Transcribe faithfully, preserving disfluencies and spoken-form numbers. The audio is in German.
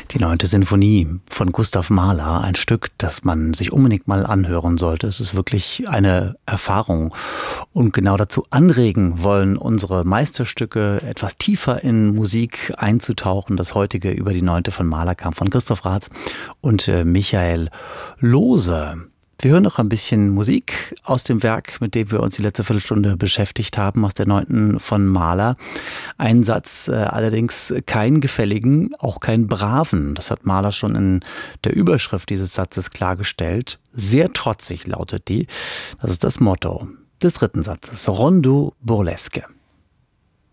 Die Neunte Sinfonie von Gustav Mahler, ein Stück, das man sich unbedingt mal anhören sollte. Es ist wirklich eine Erfahrung. Und genau dazu anregen wollen unsere Meisterstücke, etwas tiefer in Musik einzutauchen. Das heutige über die Neunte von Mahler kam von Christoph Raths und äh, Michael Lohse. Wir hören noch ein bisschen Musik aus dem Werk, mit dem wir uns die letzte Viertelstunde beschäftigt haben, aus der Neunten von Mahler. Ein Satz, äh, allerdings keinen gefälligen, auch keinen braven. Das hat Mahler schon in der Überschrift dieses Satzes klargestellt. Sehr trotzig lautet die. Das ist das Motto des dritten Satzes. Rondo burlesque.